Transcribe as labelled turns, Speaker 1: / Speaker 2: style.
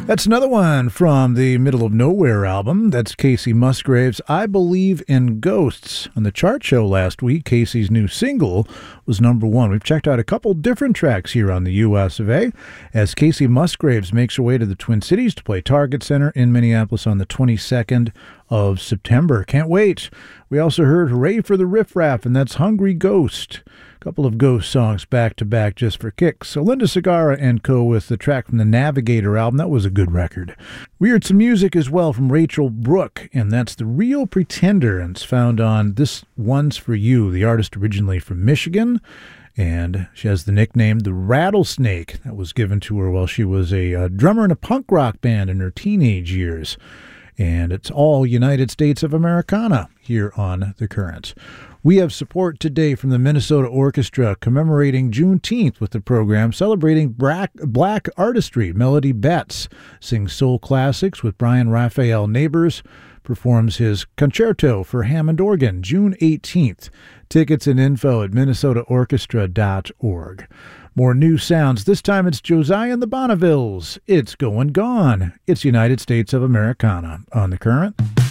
Speaker 1: That's another one from the Middle of Nowhere album. That's Kacey Musgraves' I Believe in Ghosts. On the chart show last week, Kacey's new single was number one. We've checked out a couple different tracks here on the US of A as Kacey Musgraves makes her way to the Twin Cities to play Target Center in Minneapolis on the 22nd of September. Can't wait. We also heard Hooray for the Riff Raff, and that's Hungry Ghost. Couple of Ghost songs back-to-back just for kicks. So Linda Segarra and co. with the track from the Navigator album. That was a good record. We heard some music as well from Rachel Brooke, and that's The Real Pretender, and it's found on This One's For You, the artist originally from Michigan, and she has the nickname The Rattlesnake. That was given to her while she was a drummer in a punk rock band in her teenage years. And it's all United States of Americana here on The Current. We have support today from the Minnesota Orchestra commemorating Juneteenth with the program celebrating black artistry. Melody Betts sings soul classics with Brian Raphael Neighbors, performs his concerto for Hammond organ June 18th. Tickets and info at minnesotaorchestra.org. More new sounds. This time it's Josiah and the Bonnevilles. It's Going Gone. It's United States of Americana on The Current.